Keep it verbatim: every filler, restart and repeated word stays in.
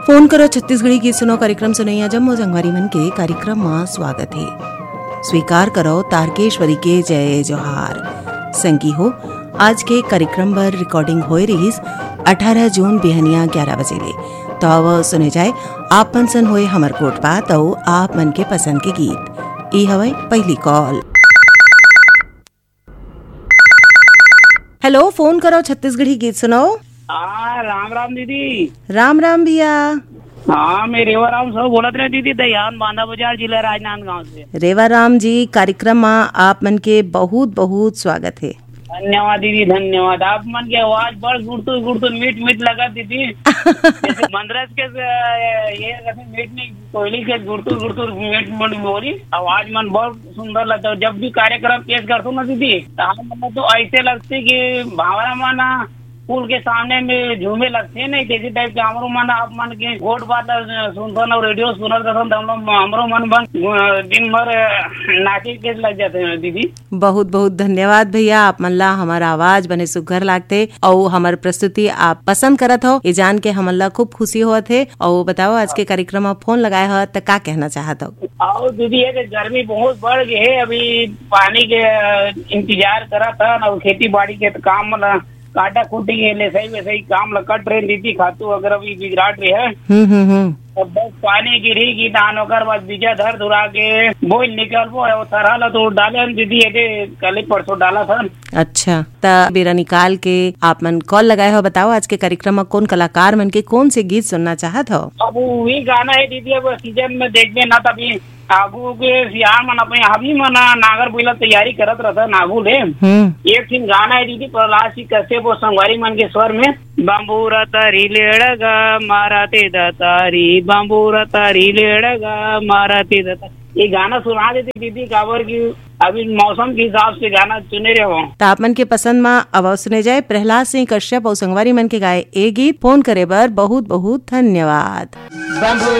Phone करो छत्तीसगढ़ी गीत सुनो कार्यक्रम सुनैया जम्मो संगवारी मन के कार्यक्रम में स्वागत है। स्वीकार करो तारकेश्वरी के जय जोहार। संगी हो आज के कार्यक्रम पर रिकॉर्डिंग होए रहीस अठारह जून बिहनिया ग्यारह बजे ले। तो अब सुने जाए आप मन सन होए हमर कोट बात औ आप मन के पसंद के गीत। ई हवे पहली कॉल। हेलो, फोन करो छत्तीसगढ़ी गीत सुनो। हाँ, राम राम दीदी। राम राम भैया। हाँ, मैं रेवाराम साहब बोलत रहे दीदी, दयान बांधा बाजार जिला राजनांदगांव से। रेवाराम जी, कार्यक्रम में आप मन के बहुत बहुत स्वागत है। धन्यवाद दीदी, धन्यवाद। आप मन की आवाज बड़ गुड़तुर गुड़तुर मीठ मीठ लगा दीदी। जैसे मंदरस के ये मीठ मीठ कोयली के गुड़तुर गुड़तुर मीठ मीठ बोली आवाज मन बहुत सुंदर लगता है। जब भी कार्यक्रम पेश करता हूँ ना दीदी, तो हम तो ऐसे लगते कि भावना माना पुल के सामने में झूमे लगते हैं, नहीं जैसे टाइप के हमरो मन आप मन के गोट बात सुनते ना, रेडियो सुनत करते हम लोग हमरो मन बन दिन भर नाचे के लग जाते हैं दीदी। बहुत बहुत धन्यवाद भैया। आप मन ला हमारा आवाज बने सुघर लागते और हमार प्रस्तुति आप पसंद करत हो, ये जान के हमन ला खूब खुशी होत है। और बताओ आज के कार्यक्रम में फोन लगाए हो तो का कहना चाहत हो? और दीदी ये गर्मी बहुत बढ़ गई है, अभी पानी के इंतजार करा था ना, खेती बाड़ी के काम मतलब काटा कुटी के ले सही वैसे ही काम कट रहे दीदी खातू अगर अभी बिगड़ाट रही है। हम्म हम्म हम्म। बस पानी गिरी की धान होकर बस बीजा धर धुरा के बोल निकल वो तरह तो डाले दीदी, ये कल परसों डाला था। अच्छा, तो बेरा निकाल के आप मन कॉल लगाए हो। बताओ आज के कार्यक्रम में कौन कलाकार मन के कौन से गीत सुनना चाहत हो? अब वही गाना है दीदी, अब सीजन में देखबे ना तभी आगू के सियार मन अपने अभी मना नागर बोला तैयारी करत रहता नागू ले। एक दिन गाना है दीदी प्रहलाद सिंह कश्यप वो संगवारी मन के स्वर में, बम्बूरा तारी लेड़गा माराते दातारी, बम्बूरा तारी लेड़गा माराते दाता। ये गाना सुना देती दीदी काबर की अभी मौसम के हिसाब से गाना चुने रहे हो। तो आप मन के पसंद में आवाज सुने जाए प्रहलाद सिंह कश्यप और संगवारी मन के गाए ए गीत। फोन करे बर बहुत बहुत धन्यवाद।